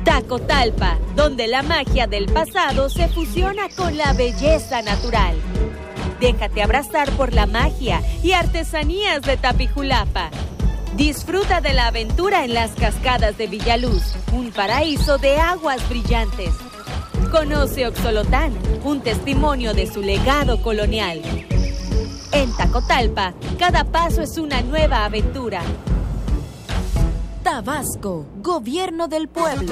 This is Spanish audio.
Tacotalpa, donde la magia del pasado se fusiona con la belleza natural. Déjate abrazar por la magia y artesanías de Tapijulapa. Disfruta de la aventura en las cascadas de Villaluz, un paraíso de aguas brillantes. Conoce Oxolotán, un testimonio de su legado colonial. En Tacotalpa, cada paso es una nueva aventura. Tabasco, Gobierno del Pueblo.